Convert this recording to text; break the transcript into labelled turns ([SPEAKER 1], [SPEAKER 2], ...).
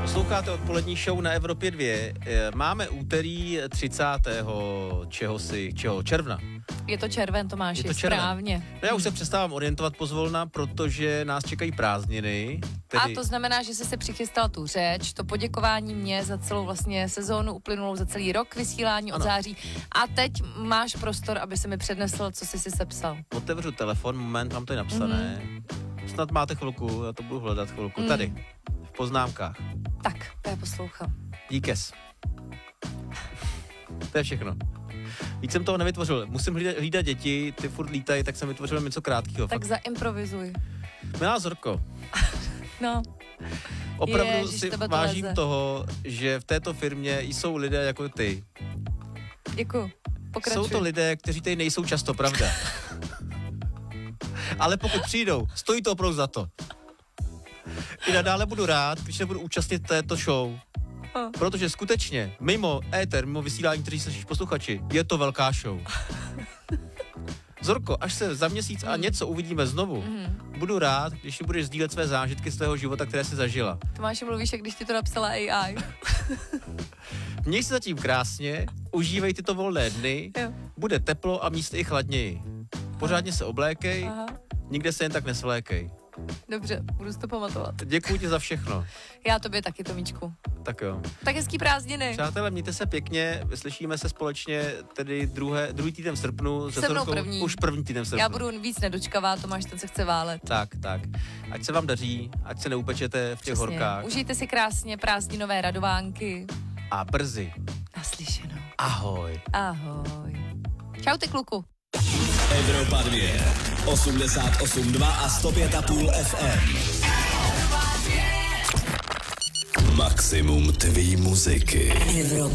[SPEAKER 1] Posloucháte odpolední show na Evropě 2. Máme úterý 30. čeho? Června.
[SPEAKER 2] Je to červen, Tomáši, správně.
[SPEAKER 1] No já už se přestávám orientovat pozvolna, protože nás čekají prázdniny.
[SPEAKER 2] A to znamená, že jsi se přichystal tu řeč, to poděkování mě za celou vlastně sezónu uplynulou, za celý rok vysílání od září. A teď máš prostor, aby se mi přednesl, co jsi si sepsal.
[SPEAKER 1] Otevřu telefon, moment, mám to je napsané. Snad máte chvilku, já to budu hledat chvilku. Tady, v poznámkách.
[SPEAKER 2] Tak, to já poslouchám.
[SPEAKER 1] Díkes. To je všechno. Víc jsem toho nevytvořil. Musím hlídat děti, ty furt lítají, tak jsem vytvořil něco krátkého.
[SPEAKER 2] Tak zaimprovizuj.
[SPEAKER 1] Milá Zorko.
[SPEAKER 2] No.
[SPEAKER 1] Opravdu si vážím toho, že v této firmě jsou lidé jako ty.
[SPEAKER 2] Děkuju. Pokračuj.
[SPEAKER 1] Jsou to lidé, kteří tady nejsou často, pravda. Ale pokud přijdou, stojí to opravdu za to. I nadále budu rád, když se budu účastnit této show. Protože skutečně, mimo éter, mimo vysílání, který slyšíš posluchači, je to velká show. Zorko, až se za měsíc a něco uvidíme znovu, budu rád, když budeš sdílet své zážitky z tvého života, které jsi zažila.
[SPEAKER 2] Tomáši, mluvíš, jak když ti to napsala AI.
[SPEAKER 1] Měj se zatím krásně, užívej tyto volné dny, bude teplo a místy i chladněji. Pořádně se oblékej, nikde se jen tak nesvlékej.
[SPEAKER 2] Dobře, budu si to pamatovat.
[SPEAKER 1] Děkuji ti za všechno.
[SPEAKER 2] Já tobě taky, Tomíčku.
[SPEAKER 1] Tak jo.
[SPEAKER 2] Tak hezký prázdniny.
[SPEAKER 1] Přátelé, mějte se pěkně, slyšíme se společně tedy druhý týden v srpnu.
[SPEAKER 2] Se mnou první.
[SPEAKER 1] Už první týden v srpnu.
[SPEAKER 2] Já budu víc nedočkavá, Tomáš, ten se chce válet.
[SPEAKER 1] Tak. Ať se vám daří, ať se neupečete v těch horkách.
[SPEAKER 2] Užijte si krásně prázdninové radovánky.
[SPEAKER 1] A brzy.
[SPEAKER 2] Naslyšenou.
[SPEAKER 1] Ahoj.
[SPEAKER 2] Ahoj. Čau ty, kluku.
[SPEAKER 3] Evropa 2, 88,2 a 105,5 FM. Maximum tvý muziky. Evropa.